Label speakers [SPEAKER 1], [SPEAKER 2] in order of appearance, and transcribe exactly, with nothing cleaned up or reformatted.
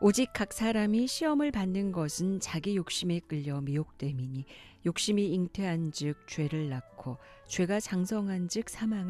[SPEAKER 1] 오직 각 사람이 시험을 받는 것은 자기 욕심에 끌려 미혹됨이니 욕심이 잉태한즉 죄를 낳고 죄가 장성한즉 사망을